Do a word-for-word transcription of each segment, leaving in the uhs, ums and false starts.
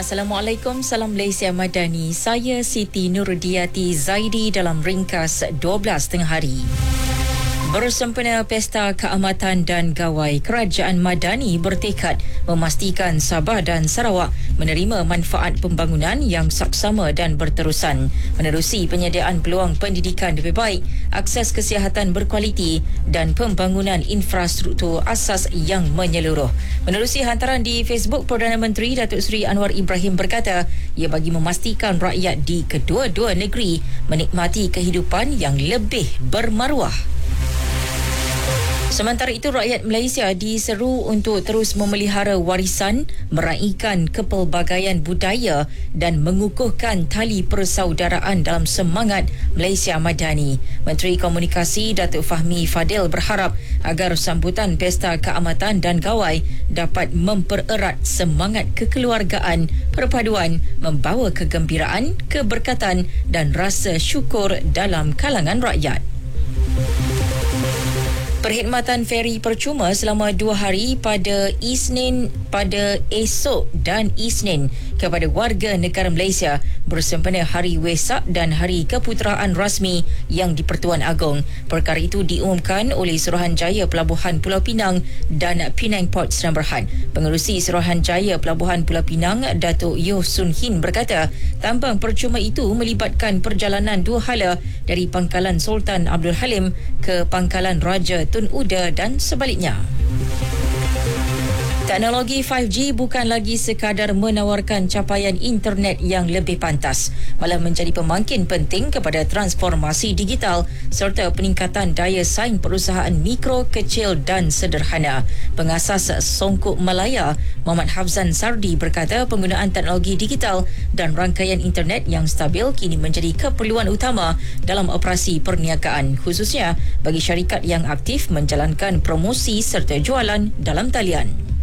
Assalamualaikum, salam Malaysia Madani. Saya Siti Nurdiati Zaidi dalam ringkas dua belas tengah hari. Bersempena Pesta Keamatan dan Gawai, Kerajaan Madani bertekad memastikan Sabah dan Sarawak menerima manfaat pembangunan yang saksama dan berterusan, menerusi penyediaan peluang pendidikan lebih baik, akses kesihatan berkualiti dan pembangunan infrastruktur asas yang menyeluruh. Menerusi hantaran di Facebook, Perdana Menteri Datuk Seri Anwar Ibrahim berkata, ia bagi memastikan rakyat di kedua-dua negeri menikmati kehidupan yang lebih bermaruah. Sementara itu, rakyat Malaysia diseru untuk terus memelihara warisan, meraihkan kepelbagaian budaya dan mengukuhkan tali persaudaraan dalam semangat Malaysia Madani. Menteri Komunikasi Datuk Fahmi Fadil berharap agar sambutan Pesta Keamatan dan Gawai dapat mempererat semangat kekeluargaan, perpaduan, membawa kegembiraan, keberkatan dan rasa syukur dalam kalangan rakyat. Perkhidmatan feri percuma selama dua hari pada Isnin pada esok dan Isnin kepada warga negara Malaysia bersempena Hari Wesak dan Hari Keputeraan Rasmi yang di-Pertuan Agong. Perkara itu diumumkan oleh Suruhanjaya Pelabuhan Pulau Pinang dan Penang Port Sdn Bhd. Pengerusi Suruhanjaya Pelabuhan Pulau Pinang, Datuk Yoh Sun Hin berkata, tambang percuma itu melibatkan perjalanan dua hala dari Pangkalan Sultan Abdul Halim ke Pangkalan Raja Tun Uda dan sebaliknya. Teknologi lima G bukan lagi sekadar menawarkan capaian internet yang lebih pantas, malah menjadi pemangkin penting kepada transformasi digital serta peningkatan daya saing perusahaan mikro, kecil dan sederhana. Pengasas Songkok Malaya, Muhammad Hafzan Sardi berkata, penggunaan teknologi digital dan rangkaian internet yang stabil kini menjadi keperluan utama dalam operasi perniagaan, khususnya bagi syarikat yang aktif menjalankan promosi serta jualan dalam talian.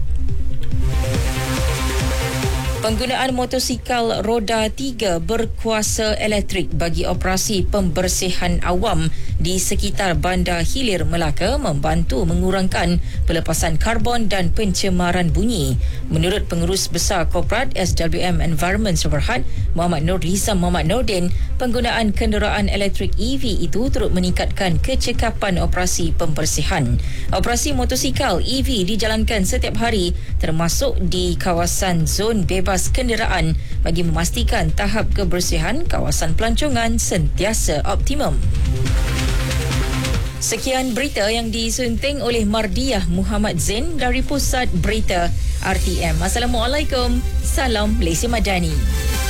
Penggunaan motosikal roda tiga berkuasa elektrik bagi operasi pembersihan awam di sekitar Bandar Hilir Melaka membantu mengurangkan pelepasan karbon dan pencemaran bunyi. Menurut Pengurus Besar Korporat S W M Environment Sdn Bhd, Muhammad Nur Hizam Muhammad Nordin, penggunaan kenderaan elektrik E V itu turut meningkatkan kecekapan operasi pembersihan. Operasi motosikal E V dijalankan setiap hari termasuk di kawasan zon bebas kenderaan bagi memastikan tahap kebersihan kawasan pelancongan sentiasa optimum. Sekian berita yang disunting oleh Mardiah Muhammad Zain dari Pusat Berita R T M. Assalamualaikum, salam Malaysia Madani.